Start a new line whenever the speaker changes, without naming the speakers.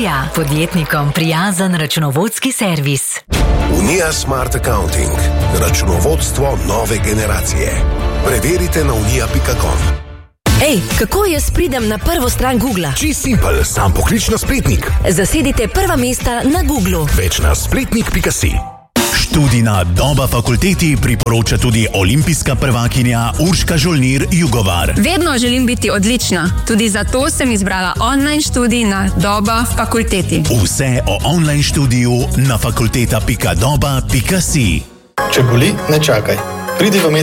Unija, podjetnikom prijazen računovodski servis.
Unija Smart Accounting. Računovodstvo nove generacije. Preverite na unija.com.
Ej, kako jaz pridem na prvo stran Googla?
Čisto simpel, sam poklič na spletnik.
Zasedite prva mesta na Googlu.
Več na spletnik.si.
Študijna doba fakulteti priporoča tudi olimpijska prvakinja Urška Žolnir Jugovar.
Vedno želim biti odlična, tudi zato sem izbrala online študij na Doba fakulteti.
Vse o online študiju na fakulteta.doba.si.
Če boli, ne čakaj. Pridi v